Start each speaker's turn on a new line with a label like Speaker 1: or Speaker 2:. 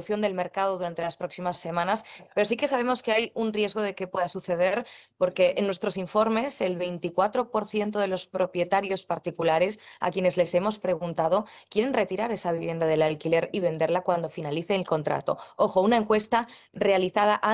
Speaker 1: evolución del mercado durante las próximas semanas, pero sí que sabemos que hay un riesgo de que pueda suceder, porque en nuestros informes el 24% de los propietarios particulares a quienes les hemos preguntado quieren retirar esa vivienda del alquiler y venderla cuando finalice el contrato. Ojo, una encuesta realizada